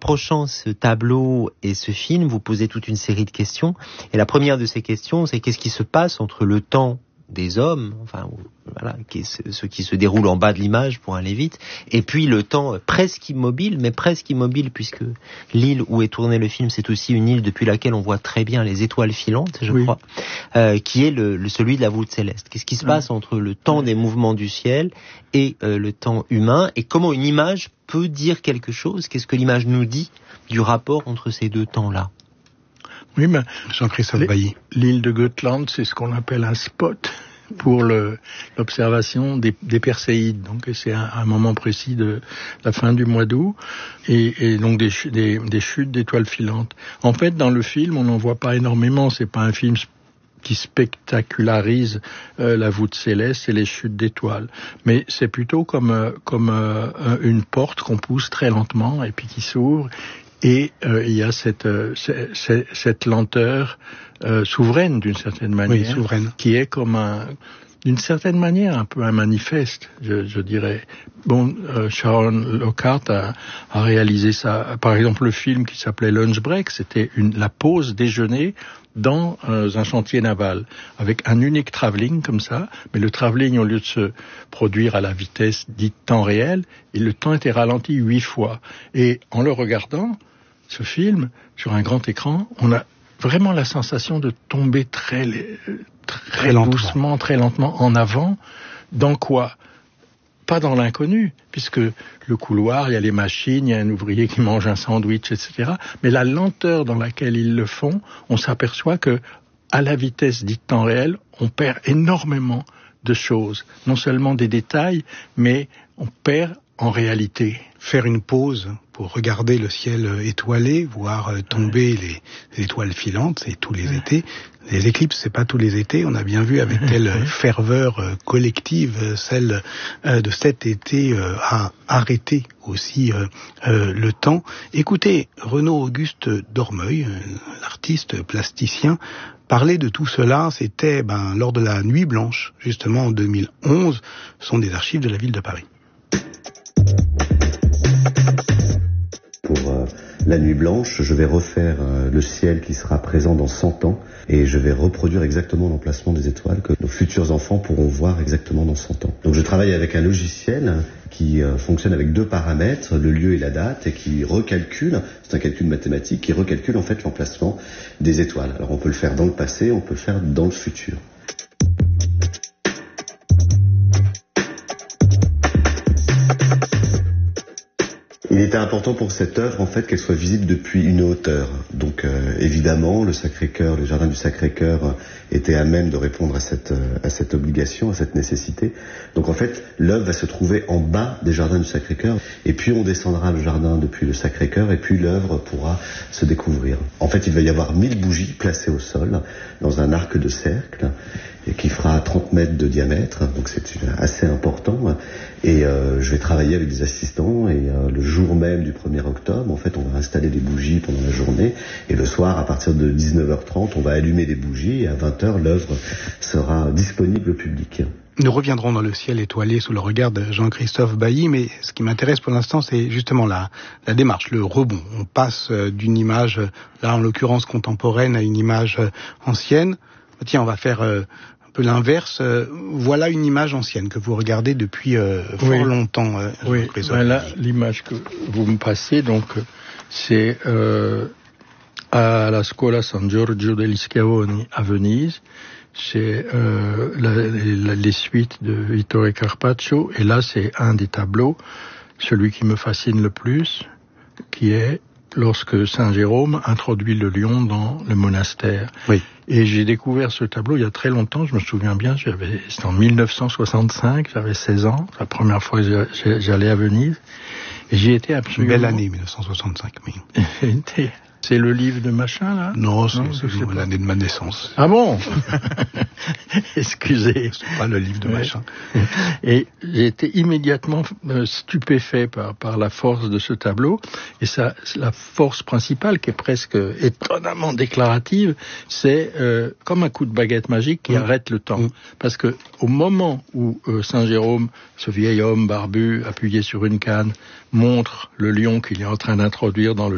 approchant ce tableau et ce film, vous posez toute une série de questions. Et la première de ces questions, c'est qu'est-ce qui se passe entre le temps des hommes, enfin voilà, ce qui se déroule en bas de l'image pour aller vite, et puis le temps presque immobile puisque l'île où est tourné le film, c'est aussi une île depuis laquelle on voit très bien les étoiles filantes, je crois, qui est celui de la voûte céleste. Qu'est-ce qui se passe entre le temps des mouvements du ciel et le temps humain, et comment une image peut dire quelque chose? Qu'est-ce que l'image nous dit du rapport entre ces deux temps-là? Oui, mais Jean-Christophe Bailly. L'île de Gotland, c'est ce qu'on appelle un spot pour l'observation des Perséides. Donc, c'est un moment précis de la fin du mois d'août, et donc des chutes d'étoiles filantes. En fait, dans le film, on n'en voit pas énormément. C'est pas un film qui spectacularise la voûte céleste et les chutes d'étoiles. Mais c'est plutôt comme une porte qu'on pousse très lentement et puis qui s'ouvre. Et il y a cette lenteur souveraine d'une certaine manière, qui est comme d'une certaine manière un peu un manifeste, je dirais. Bon, Sharon Lockhart a réalisé ça. Par exemple, le film qui s'appelait Lunch Break, c'était la pause déjeuner dans un chantier naval, avec un unique travelling comme ça, mais le travelling, au lieu de se produire à la vitesse dite temps réel, le temps était ralenti 8 fois. Et en le regardant, ce film, sur un grand écran, on a vraiment la sensation de tomber très doucement, très lentement en avant. Dans quoi? Pas dans l'inconnu, puisque le couloir, il y a les machines, il y a un ouvrier qui mange un sandwich, etc. Mais la lenteur dans laquelle ils le font, on s'aperçoit que, à la vitesse dite temps réel, on perd énormément de choses. Non seulement des détails, mais on perd en réalité. Faire une pause pour regarder le ciel étoilé, voir tomber les étoiles filantes, c'est tous les étés. Les éclipses, c'est pas tous les étés. On a bien vu avec quelle ferveur collective celle de cet été a arrêté aussi le temps. Écoutez, Renaud Auguste Dormeuil, l'artiste plasticien, parler de tout cela, c'était lors de la Nuit Blanche, justement en 2011. Ce sont des archives de la ville de Paris. Pour la Nuit Blanche, je vais refaire le ciel qui sera présent dans 100 ans, et je vais reproduire exactement l'emplacement des étoiles que nos futurs enfants pourront voir exactement dans 100 ans. Donc je travaille avec un logiciel qui fonctionne avec 2 paramètres, le lieu et la date, et qui recalcule, c'est un calcul mathématique, qui recalcule en fait l'emplacement des étoiles. Alors on peut le faire dans le passé, on peut le faire dans le futur. Il était important pour cette œuvre, en fait, qu'elle soit visible depuis une hauteur. Donc, évidemment, le Sacré-Cœur, le jardin du Sacré-Cœur était à même de répondre à cette obligation, à cette nécessité. Donc, en fait, l'œuvre va se trouver en bas des jardins du Sacré-Cœur, et puis on descendra le jardin depuis le Sacré-Cœur, et puis l'œuvre pourra se découvrir. En fait, il va y avoir 1000 bougies placées au sol, dans un arc de cercle, et qui fera 30 mètres de diamètre, donc c'est assez important. Et je vais travailler avec des assistants, et le jour même du 1er octobre, en fait, on va installer des bougies pendant la journée, et le soir, à partir de 19h30, on va allumer des bougies, et à 20h, l'œuvre sera disponible au public. Nous reviendrons dans le ciel étoilé sous le regard de Jean-Christophe Bailly, mais ce qui m'intéresse pour l'instant, c'est justement la démarche, le rebond. On passe d'une image, là en l'occurrence contemporaine, à une image ancienne. Tiens, on va faire un peu l'inverse. Voilà une image ancienne que vous regardez depuis fort longtemps. Oui, là, l'image que vous me passez, donc, c'est à la Scuola San Giorgio degli Schiavoni à Venise. C'est les suites de Vittore Carpaccio, et là c'est un des tableaux, celui qui me fascine le plus, qui est lorsque Saint Jérôme introduit le lion dans le monastère. Oui. Et j'ai découvert ce tableau il y a très longtemps, je me souviens bien, c'était en 1965, j'avais 16 ans, la première fois que j'allais à Venise, et j'y étais absolument... Belle année 1965, oui. C'est le livre de machin, là? Non, c'est l'année de ma naissance. Ah bon? Excusez. C'est pas le livre de machin. Et j'ai été immédiatement stupéfait par la force de ce tableau. Et ça, la force principale, qui est presque étonnamment déclarative, c'est comme un coup de baguette magique qui arrête le temps. Parce que au moment où Saint Jérôme, ce vieil homme barbu, appuyé sur une canne, montre le lion qu'il est en train d'introduire dans le